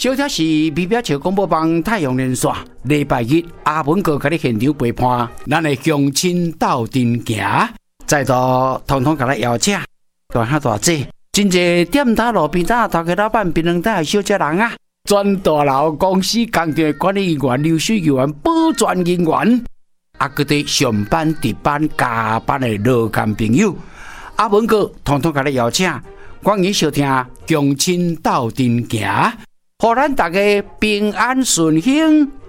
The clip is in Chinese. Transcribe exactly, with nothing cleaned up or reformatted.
小贴士：美表桥广播帮太阳连线，礼拜日阿文哥给你现场陪伴，咱的乡亲斗阵行，再度通通给咱邀请，大下大姐，真侪店摊路边摊头家老板、槟榔摊的小姐人啊，全大楼公司工地管理员、流水人员、保全人员，啊，佮啲上班、值班、加班的劳工朋友，阿文哥通通给你邀请，欢迎收听乡亲斗阵行。互咱大家平安顺幸，